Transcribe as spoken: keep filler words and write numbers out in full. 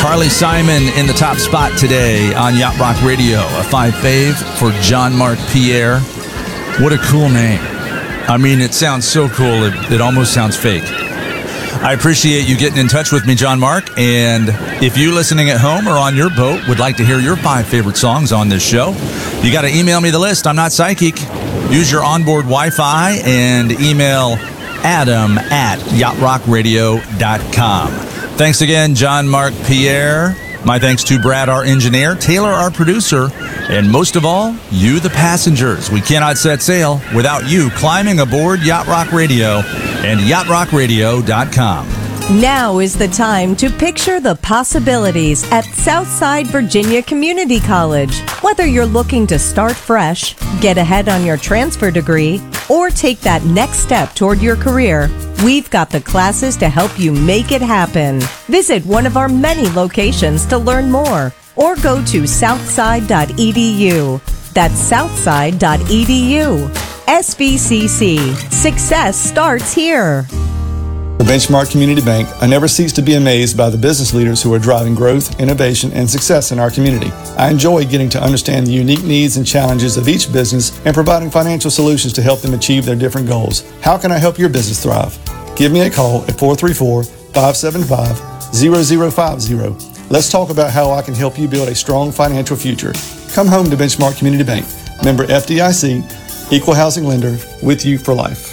Carly Simon in the top spot today on Yacht Rock Radio. A five fave for John Mark Pierre. What a cool name. I mean, it sounds so cool, it, it almost sounds fake. I appreciate you getting in touch with me, John Mark. And if you listening at home or on your boat would like to hear your five favorite songs on this show, you got to email me the list. I'm not psychic. Use your onboard Wi-Fi and email Adam at yacht rock radio dot com. Thanks again, John Mark Pierre. My thanks to Brad, our engineer, Taylor, our producer, and most of all, you, the passengers. We cannot set sail without you climbing aboard Yacht Rock Radio and yacht rock radio dot com. Now is the time to picture the possibilities at Southside Virginia Community College. Whether you're looking to start fresh, get ahead on your transfer degree, or take that next step toward your career, we've got the classes to help you make it happen. Visit one of our many locations to learn more, or go to southside dot e d u. That's southside dot e d u. S V C C. Success starts here. For Benchmark Community Bank, I never cease to be amazed by the business leaders who are driving growth, innovation, and success in our community. I enjoy getting to understand the unique needs and challenges of each business and providing financial solutions to help them achieve their different goals. How can I help your business thrive? Give me a call at four three four, five seven five, zero zero five zero. Let's talk about how I can help you build a strong financial future. Come home to Benchmark Community Bank. Member F D I C, Equal Housing Lender, with you for life.